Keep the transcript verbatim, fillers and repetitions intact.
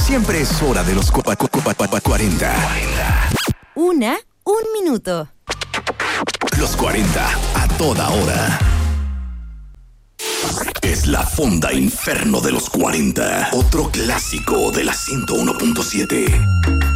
Siempre es hora de los cuarenta. Una, un minuto. Los cuarenta a toda hora. Es la Fonda Inferno de los cuarenta. Otro clásico de la ciento uno punto siete.